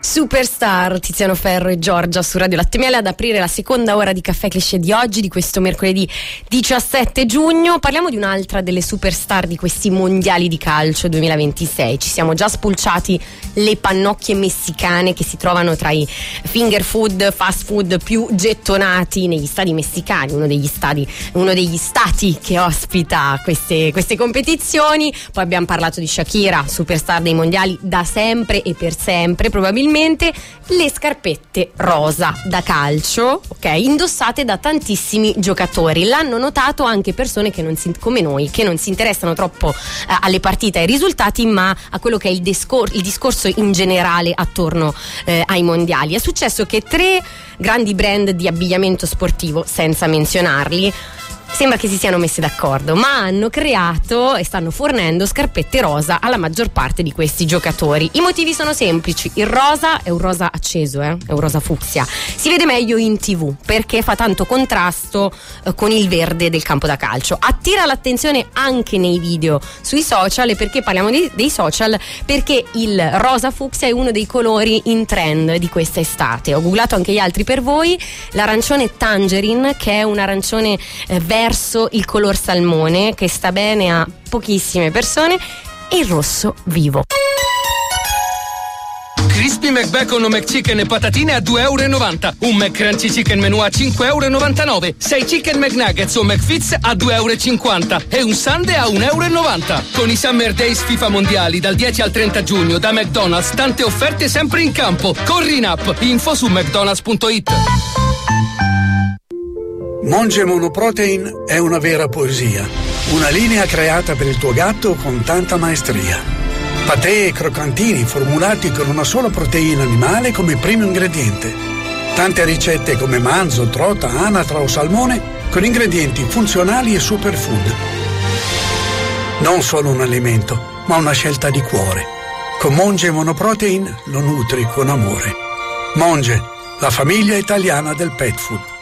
Superstar, Tiziano Ferro e Giorgia su Radio Latte Miele ad aprire la seconda ora di Caffè Cliché di oggi, di questo mercoledì 17 giugno. Parliamo di un'altra delle superstar di questi mondiali di calcio 2026. Ci siamo già spulciati le pannocchie messicane che si trovano tra i finger food, fast food più gettonati negli stadi messicani, uno degli stati che ospita queste competizioni. Poi abbiamo parlato di Shakira, superstar dei mondiali da sempre e per sempre, probabilmente. Le scarpette rosa da calcio, ok, indossate da tantissimi giocatori. L'hanno notato anche persone come noi, che non si interessano troppo alle partite e ai risultati, ma a quello che è il discorso in generale attorno ai mondiali. È successo che 3 grandi brand di abbigliamento sportivo, senza menzionarli, sembra che si siano messi d'accordo, ma hanno creato e stanno fornendo scarpette rosa alla maggior parte di questi giocatori. I motivi sono semplici: il rosa è un rosa acceso, è un rosa fucsia, si vede meglio in TV perché fa tanto contrasto con il verde del campo da calcio, attira l'attenzione anche nei video sui social. E perché parliamo dei social? Perché il rosa fucsia è uno dei colori in trend di questa estate. Ho googlato anche gli altri per voi: l'arancione tangerine, che è un arancione verso il color salmone, che sta bene a pochissime persone, e il rosso vivo. Crispy McBacon o McChicken e patatine a €2,90. Un McCrunchy Chicken Menù a €5,99. 6 Chicken McNuggets o McFits a €2,50. E un Sundae a €1,90. Con i Summer Days FIFA Mondiali dal 10 al 30 giugno da McDonald's, tante offerte sempre in campo. Corri in app, info su mcdonalds.it. Monge Monoprotein è una vera poesia, una linea creata per il tuo gatto con tanta maestria. Patè e croccantini formulati con una sola proteina animale come primo ingrediente. Tante ricette come manzo, trota, anatra o salmone con ingredienti funzionali e superfood. Non solo un alimento, ma una scelta di cuore. Con Monge Monoprotein lo nutri con amore. Monge, la famiglia italiana del pet food.